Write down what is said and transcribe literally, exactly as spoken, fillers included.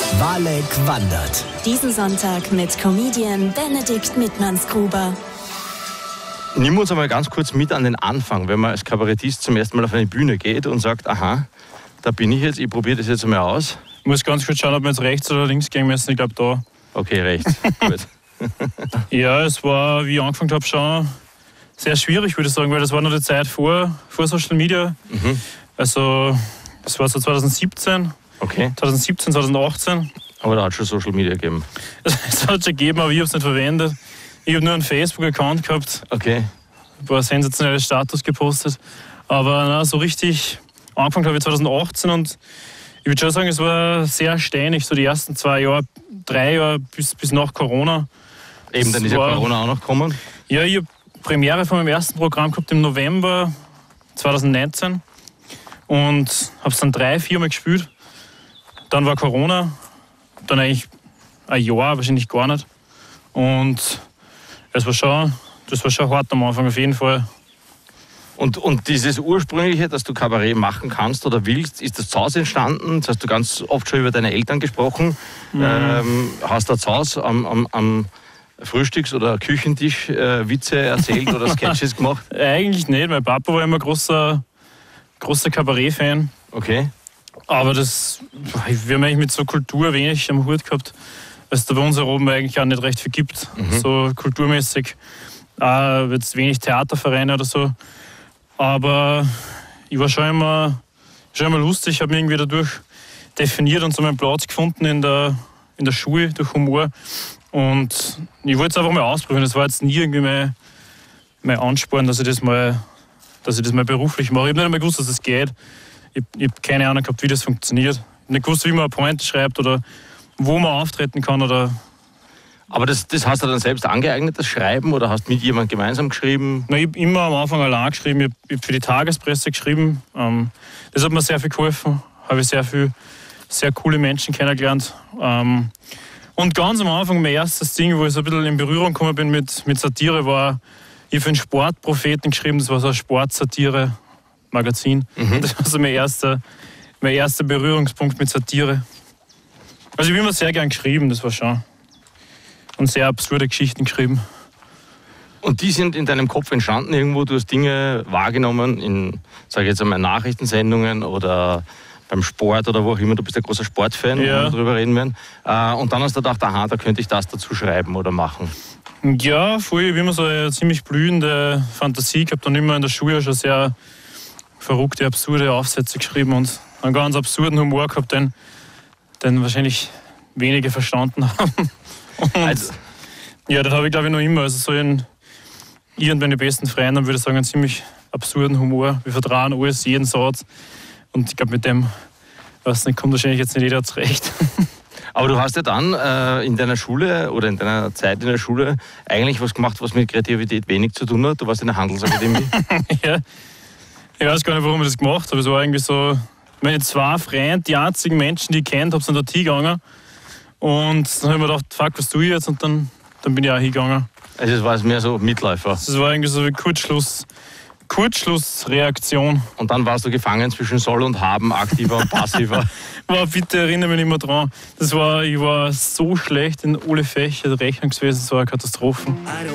Walek wandert. Diesen Sonntag mit Comedian Benedikt Mittmannsgruber. Nimm uns einmal ganz kurz mit an den Anfang, wenn man als Kabarettist zum ersten Mal auf eine Bühne geht und sagt, aha, da bin ich jetzt, ich probiere das jetzt einmal aus. Ich muss ganz kurz schauen, ob wir jetzt rechts oder links gehen müssen. Ich glaube da. Okay, rechts. Gut. Ja, es war, wie ich angefangen habe, schon sehr schwierig, würde ich sagen, weil das war noch die Zeit vor, vor Social Media. Mhm. Also, das war so zwanzig siebzehn. Okay. zwanzig siebzehn, zwanzig achtzehn. Aber da hat es schon Social Media gegeben. Es hat schon gegeben, aber ich habe es nicht verwendet. Ich habe nur einen Facebook-Account gehabt. Okay. Ein paar sensationelle Status gepostet. Aber na, so richtig angefangen habe ich zwanzig achtzehn und ich würde schon sagen, es war sehr steinig, so die ersten zwei Jahre, drei Jahre bis, bis nach Corona. Eben, dann ist ja Corona auch noch gekommen. Ja, ich habe Premiere von meinem ersten Programm gehabt im November zwanzig neunzehn und habe es dann drei, vier Mal gespielt. Dann war Corona, dann eigentlich ein Jahr, wahrscheinlich gar nicht. Und es war schon, das war schon hart am Anfang, auf jeden Fall. Und, und dieses Ursprüngliche, dass du Kabarett machen kannst oder willst, ist das zu Hause entstanden? Das hast du ganz oft schon über deine Eltern gesprochen. Mhm. Ähm, hast du zu Hause am, am, am Frühstücks- oder Küchentisch äh, Witze erzählt oder Sketches gemacht? Eigentlich nicht. Mein Papa war immer großer, großer Kabarett-Fan. Okay. Aber das, wir haben eigentlich mit so Kultur wenig am Hut gehabt, weil es da bei uns oben eigentlich auch nicht recht viel gibt, mhm. so kulturmäßig. Auch jetzt wenig Theatervereine oder so. Aber ich war schon immer, schon immer lustig, ich habe mich irgendwie dadurch definiert und so meinen Platz gefunden in der, in der Schule durch Humor. Und ich wollte es einfach mal ausprobieren. Das war jetzt nie irgendwie mein, mein Ansporn, dass ich das mal, dass ich das mal beruflich mache. Ich habe nicht einmal gewusst, dass das geht. Ich, ich habe keine Ahnung gehabt, wie das funktioniert. Ich habe nicht gewusst, wie man eine Pointe schreibt oder wo man auftreten kann. Oder Aber das, das hast du dann selbst angeeignet, das Schreiben, oder hast du mit jemandem gemeinsam geschrieben? Na, ich habe immer am Anfang allein geschrieben. Ich habe hab für die Tagespresse geschrieben. Ähm, das hat mir sehr viel geholfen. Habe ich sehr viel, sehr coole Menschen kennengelernt. Ähm, und ganz am Anfang, mein erstes Ding, wo ich so ein bisschen in Berührung gekommen bin mit, mit Satire, war, ich habe für einen Sportpropheten geschrieben. Das war so ein Sportsatire-Magazin. Mhm. Das war so mein erster, mein erster Berührungspunkt mit Satire. Also ich habe immer sehr gern geschrieben, das war schon. Und sehr absurde Geschichten geschrieben. Und die sind in deinem Kopf entstanden irgendwo? Du hast Dinge wahrgenommen in, sage ich jetzt einmal, Nachrichtensendungen oder beim Sport oder wo auch immer. Du bist ein großer Sportfan, ja. wo wir darüber reden werden. Und dann hast du gedacht, aha, da könnte ich das dazu schreiben oder machen. Ja, vorher habe ich immer so eine ziemlich blühende Fantasie gehabt und immer in der Schule schon sehr verrückte, absurde Aufsätze geschrieben und einen ganz absurden Humor gehabt, den, den wahrscheinlich wenige verstanden haben. Und also, ja, das habe ich glaube ich noch immer. Also so in ich und meine besten Freunde, würde ich sagen, einen ziemlich absurden Humor. Wir vertrauen alles, jeden Satz. Und ich glaube, mit dem, weiß nicht, kommt wahrscheinlich jetzt nicht jeder zurecht. Aber du hast ja dann äh, in deiner Schule oder in deiner Zeit in der Schule eigentlich was gemacht, was mit Kreativität wenig zu tun hat. Du warst in der Handelsakademie. Ja, ich weiß gar nicht, warum ich das gemacht habe. Es war irgendwie so, meine zwei Freunde, die einzigen Menschen, die ich kennt habe, sind dort hingegangen. Und dann habe ich mir gedacht, fuck, was tue ich jetzt? Und dann, dann bin ich auch hingegangen. Also es war mehr so Mitläufer? Das war irgendwie so eine Kurzschluss, Kurzschlussreaktion. Und dann warst du gefangen zwischen Soll und Haben, aktiver und passiver? Wow, bitte erinnere mich nicht mehr dran. Das war, ich war so schlecht in alle Fächer, Rechnungswesen, das war eine Katastrophe.